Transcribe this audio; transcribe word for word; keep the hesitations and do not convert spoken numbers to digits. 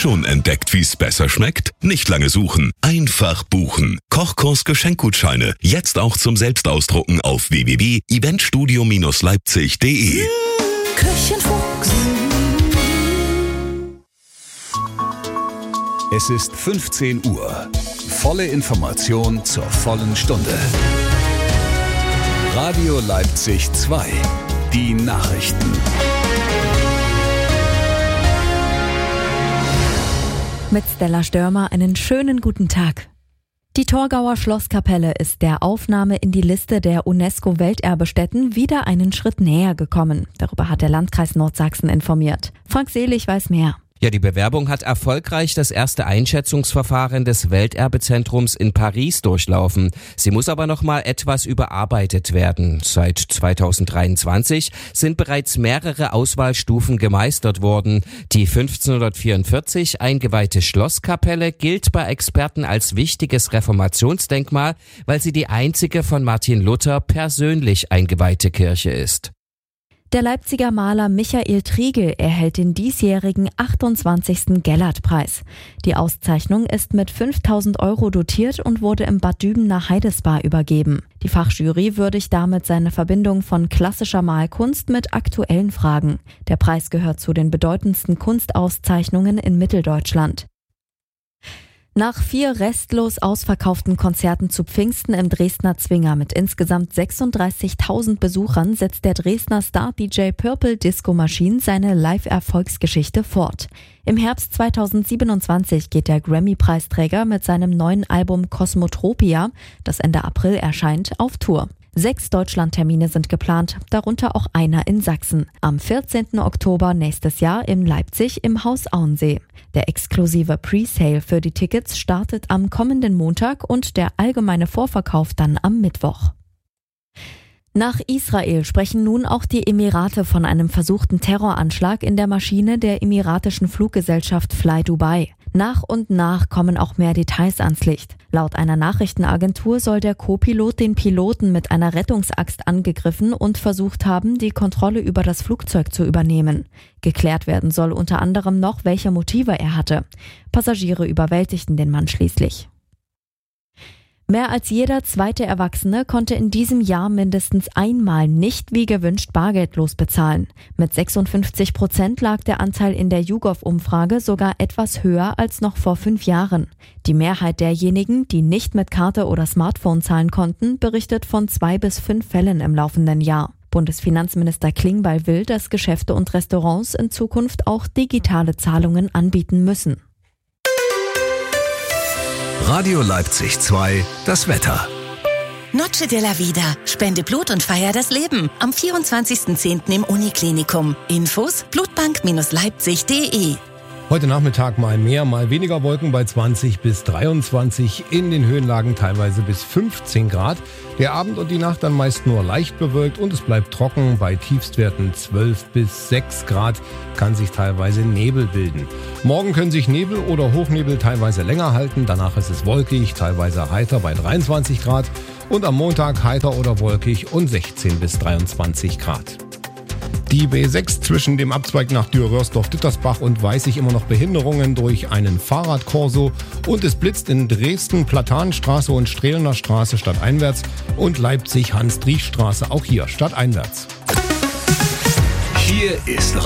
Schon entdeckt, wie's besser schmeckt? Nicht lange suchen, einfach buchen. Kochkurs Geschenkgutscheine, jetzt auch zum Selbstausdrucken auf w w w punkt eventstudio leipzig punkt de. Küchenfuchs. Es ist fünfzehn Uhr. Volle Information zur vollen Stunde. Radio Leipzig zwei. Die Nachrichten. Mit Stella Störmer einen schönen guten Tag. Die Torgauer Schlosskapelle ist der Aufnahme in die Liste der UNESCO-Welterbestätten wieder einen Schritt näher gekommen. Darüber hat der Landkreis Nordsachsen informiert. Frank Selig weiß mehr. Ja, die Bewerbung hat erfolgreich das erste Einschätzungsverfahren des Welterbezentrums in Paris durchlaufen. Sie muss aber noch mal etwas überarbeitet werden. Seit zweitausenddreiundzwanzig sind bereits mehrere Auswahlstufen gemeistert worden. Die fünfzehnhundertvierundvierzig eingeweihte Schlosskapelle gilt bei Experten als wichtiges Reformationsdenkmal, weil sie die einzige von Martin Luther persönlich eingeweihte Kirche ist. Der Leipziger Maler Michael Triegel erhält den diesjährigen achtundzwanzigsten Gellert-Preis. Die Auszeichnung ist mit fünftausend Euro dotiert und wurde im Bad Dübener Heidesbar übergeben. Die Fachjury würdigt damit seine Verbindung von klassischer Malkunst mit aktuellen Fragen. Der Preis gehört zu den bedeutendsten Kunstauszeichnungen in Mitteldeutschland. Nach vier restlos ausverkauften Konzerten zu Pfingsten im Dresdner Zwinger mit insgesamt sechsunddreißigtausend Besuchern setzt der Dresdner Star-D J Purple Disco Machine seine Live-Erfolgsgeschichte fort. Im Herbst zweitausendsiebenundzwanzig geht der Grammy-Preisträger mit seinem neuen Album Cosmotropia, das Ende April erscheint, auf Tour. Sechs Deutschlandtermine sind geplant, darunter auch einer in Sachsen. Am vierzehnten Oktober nächstes Jahr in Leipzig im Haus Auensee. Der exklusive Presale für die Tickets startet am kommenden Montag und der allgemeine Vorverkauf dann am Mittwoch. Nach Israel sprechen nun auch die Emirate von einem versuchten Terroranschlag in der Maschine der emiratischen Fluggesellschaft Fly Dubai. Nach und nach kommen auch mehr Details ans Licht. Laut einer Nachrichtenagentur soll der Co-Pilot den Piloten mit einer Rettungsaxt angegriffen und versucht haben, die Kontrolle über das Flugzeug zu übernehmen. Geklärt werden soll unter anderem noch, welche Motive er hatte. Passagiere überwältigten den Mann schließlich. Mehr als jeder zweite Erwachsene konnte in diesem Jahr mindestens einmal nicht wie gewünscht bargeldlos bezahlen. Mit sechsundfünfzig Prozent lag der Anteil in der YouGov-Umfrage sogar etwas höher als noch vor fünf Jahren. Die Mehrheit derjenigen, die nicht mit Karte oder Smartphone zahlen konnten, berichtet von zwei bis fünf Fällen im laufenden Jahr. Bundesfinanzminister Klingbeil will, dass Geschäfte und Restaurants in Zukunft auch digitale Zahlungen anbieten müssen. Radio Leipzig zwei, das Wetter. Noche de la Vida. Spende Blut und feier das Leben. Am vierundzwanzigsten zehnten im Uniklinikum. Infos blutbank leipzig punkt de. Heute Nachmittag mal mehr, mal weniger Wolken bei zwanzig bis dreiundzwanzig, in den Höhenlagen teilweise bis fünfzehn Grad. Der Abend und die Nacht dann meist nur leicht bewölkt und es bleibt trocken. Bei Tiefstwerten zwölf bis sechs Grad kann sich teilweise Nebel bilden. Morgen können sich Nebel oder Hochnebel teilweise länger halten. Danach ist es wolkig, teilweise heiter bei dreiundzwanzig Grad. Und am Montag heiter oder wolkig und sechzehn bis dreiundzwanzig Grad. Die B sechs zwischen dem Abzweig nach Dürr-Röhrsdorf-Dittersbach und Weißig immer noch Behinderungen durch einen Fahrradkorso und es blitzt in Dresden Platanenstraße und Strehlener Straße stadteinwärts und Leipzig Hans-Driesch-Straße auch hier stadteinwärts. Hier ist